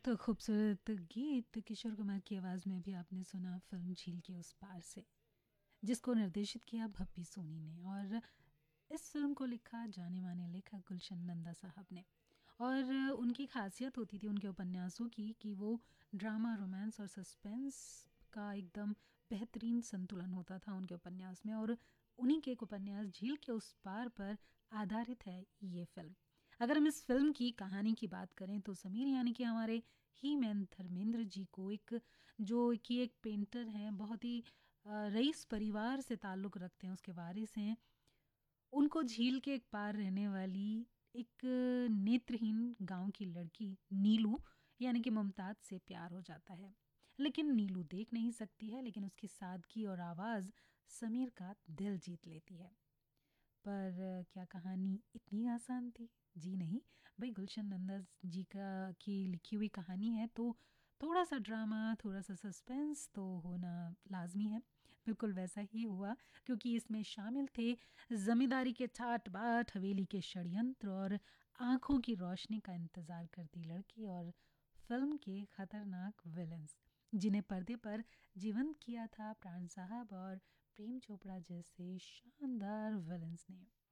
तो खूबसूरत गीत किशोर कुमार की आवाज़ में भी आपने सुना फिल्म झील के उस पार से, जिसको निर्देशित किया भप्पी सोनी ने। और इस फिल्म को लिखा जाने माने लेखक गुलशन नंदा साहब ने। और उनकी खासियत होती थी उनके उपन्यासों की कि वो ड्रामा, रोमांस और सस्पेंस का एकदम बेहतरीन संतुलन होता था उनके उपन्यास में। और उन्हीं के एक उपन्यास झील के उस पार पर आधारित है ये फिल्म। अगर हम इस फिल्म की कहानी की बात करें तो समीर यानी कि हमारे ही मैन धर्मेंद्र जी को एक पेंटर हैं, बहुत ही रईस परिवार से ताल्लुक़ रखते हैं, उसके वारिस हैं। उनको झील के एक पार रहने वाली एक नेत्रहीन गांव की लड़की नीलू यानी कि मुमताज़ से प्यार हो जाता है। लेकिन नीलू देख नहीं सकती है, लेकिन उसकी सादगी और आवाज़ समीर का दिल जीत लेती है। पर क्या कहानी इतनी आसान थी? जी नहीं। भाई गुलशन नंदा जी का की लिखी हुई कहानी है तो थोड़ा सा ड्रामा, थोड़ा सा सस्पेंस तो होना लाजमी है। बिल्कुल वैसा ही हुआ, क्योंकि इसमें शामिल थे जमींदारी के ठाट बाट, हवेली के षड्यंत्र और आंखों की रोशनी का इंतज़ार करती लड़की और फिल्म के खतरनाक विलन्स, जिन्हें पर्दे पर जीवंत किया था प्राण साहब और प्रेम चोपड़ा जैसे शानदार विलन्स ने।